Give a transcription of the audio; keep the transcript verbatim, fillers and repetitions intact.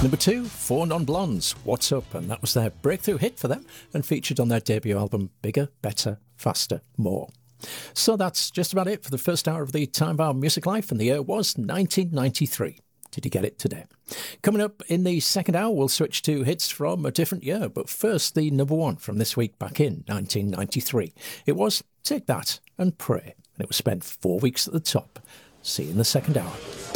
Number two, Four Non-Blondes, What's Up? And that was their breakthrough hit for them and featured on their debut album, Bigger, Better, Faster, More. So that's just about it for the first hour of the Time Bar Music Life, and the year was nineteen ninety-three. Did you get it today? Coming up in the second hour, we'll switch to hits from a different year, but first the number one from this week back in nineteen ninety-three. It was Take That and Pray, and it was spent four weeks at the top. See you in the second hour.